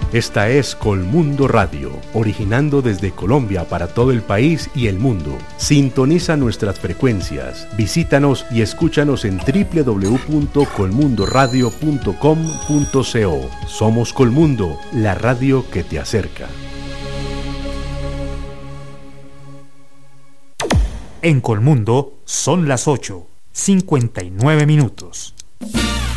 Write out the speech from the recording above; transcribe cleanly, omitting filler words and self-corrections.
Esta es Colmundo Radio, originando desde Colombia para todo el país y el mundo. Sintoniza nuestras frecuencias, visítanos y escúchanos en www.colmundoradio.com.co. Somos Colmundo, la radio que te acerca. En Colmundo son las 8:59.